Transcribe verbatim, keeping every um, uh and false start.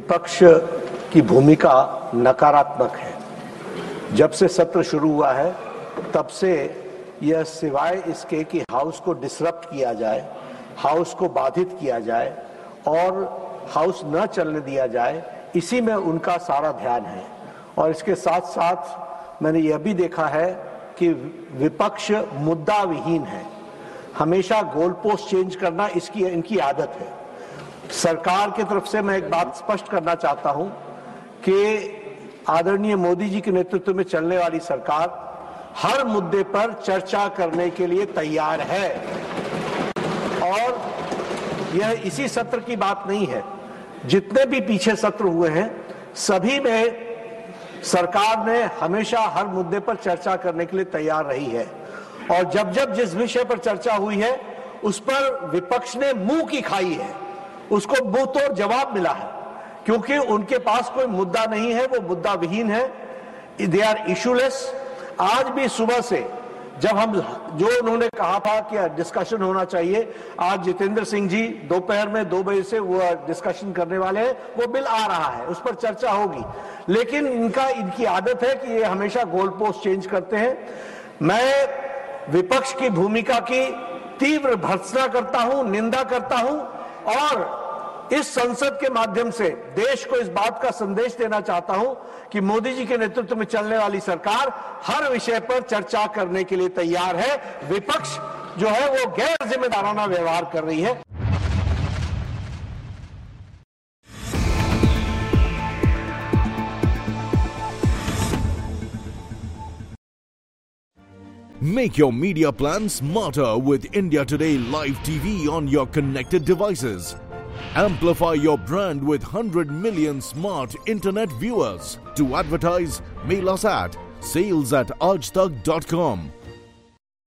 विपक्ष की भूमिका नकारात्मक है। जब से सत्र शुरू हुआ है तब से यह सिवाय इसके कि हाउस को डिसरप्ट किया जाए, हाउस को बाधित किया जाए और हाउस न चलने दिया जाए, इसी में उनका सारा ध्यान है। और इसके साथ साथ मैंने यह भी देखा है कि विपक्ष मुद्दा विहीन है, हमेशा गोल पोस्ट चेंज करना इसकी इनकी आदत है। सरकार की तरफ से मैं एक बात स्पष्ट करना चाहता हूं कि आदरणीय मोदी जी के नेतृत्व में चलने वाली सरकार हर मुद्दे पर चर्चा करने के लिए तैयार है। और यह इसी सत्र की बात नहीं है, जितने भी पीछे सत्र हुए हैं सभी में सरकार ने हमेशा हर मुद्दे पर चर्चा करने के लिए तैयार रही है। और जब जब जिस विषय पर चर्चा हुई है उस पर विपक्ष ने मुंह की खाई है, उसको मुंह तोड़ जवाब मिला है, क्योंकि उनके पास कोई मुद्दा नहीं है, वो मुद्दा विहीन है, दे आर इशूलेस। आज भी सुबह से जब हम जो उन्होंने कहा था कि डिस्कशन होना चाहिए, आज जितेंद्र सिंह जी दोपहर में दो बजे से वो डिस्कशन करने वाले हैं, वो बिल आ रहा है, उस पर चर्चा होगी। लेकिन इनका इनकी आदत है कि ये हमेशा गोल पोस्ट चेंज करते हैं। मैं विपक्ष की भूमिका की तीव्र भर्त्सना करता हूं, निंदा करता हूं और इस संसद के माध्यम से देश को इस बात का संदेश देना चाहता हूं कि मोदी जी के नेतृत्व में चलने वाली सरकार हर विषय पर चर्चा करने के लिए तैयार है। विपक्ष जो है वो गैर जिम्मेदाराना व्यवहार कर रही है। Make your media plan smarter with India Today Live T V on your connected devices. Amplify your brand with one hundred million smart internet viewers. To advertise, mail us at sales at aajtak dot com